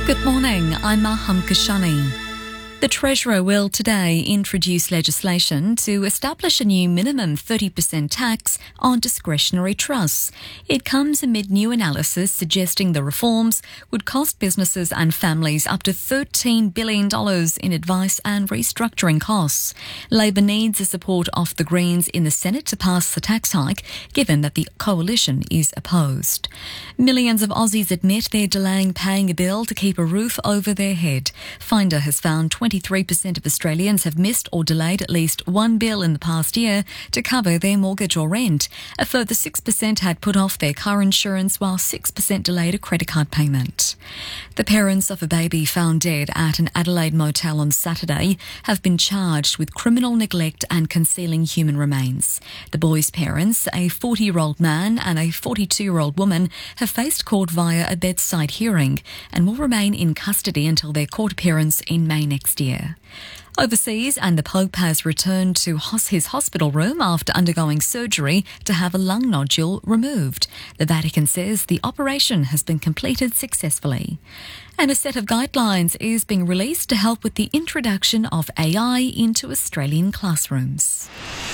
Good morning, I'm Maham Kashani. The Treasurer will today introduce legislation to establish a new minimum 30% tax on discretionary trusts. It comes amid new analysis suggesting the reforms would cost businesses and families up to $13 billion in advice and restructuring costs. Labor needs the support of the Greens in the Senate to pass the tax hike, given that the coalition is opposed. Millions of Aussies admit they're delaying paying a bill to keep a roof over their head. Finder has found 23% of Australians have missed or delayed at least one bill in the past year to cover their mortgage or rent. A further 6% had put off their car insurance, while 6% delayed a credit card payment. The parents of a baby found dead at an Adelaide motel on Saturday have been charged with criminal neglect and concealing human remains. The boy's parents, a 40-year-old man and a 42-year-old woman, have faced court via a bedside hearing and will remain in custody until their court appearance in May next year. Overseas, and the Pope has returned to his hospital room after undergoing surgery to have a lung nodule removed. The Vatican says the operation has been completed successfully. And a set of guidelines is being released to help with the introduction of AI into Australian classrooms.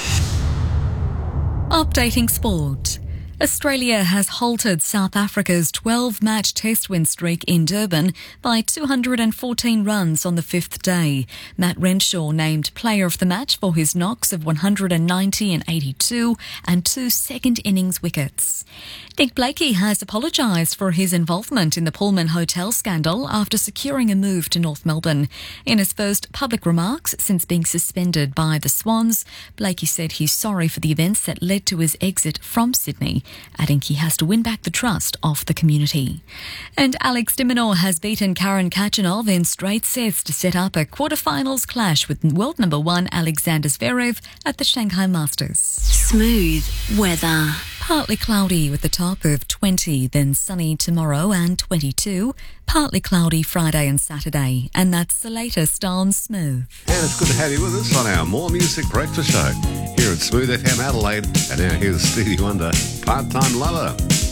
Updating sport. Australia has halted South Africa's 12-match test win streak in Durban by 214 runs on the fifth day. Matt Renshaw named player of the match for his knocks of 190 and 82 and 2 second-innings wickets. Nick Blakey has apologised for his involvement in the Pullman Hotel scandal after securing a move to North Melbourne. In his first public remarks since being suspended by the Swans, Blakey said he's sorry for the events that led to his exit from Sydney, adding he has to win back the trust of the community. And Alex de Minaur has beaten Karen Khachanov in straight sets to set up a quarterfinals clash with world number one Alexander Zverev at the Shanghai Masters. Smooth weather. Partly cloudy with a top of 20, then sunny tomorrow and 22. Partly cloudy Friday and Saturday. And that's the latest on Smooth. And it's good to have you with us on our More Music Breakfast Show here at Smooth FM Adelaide. And now here's Stevie Wonder, Part-Time Lover.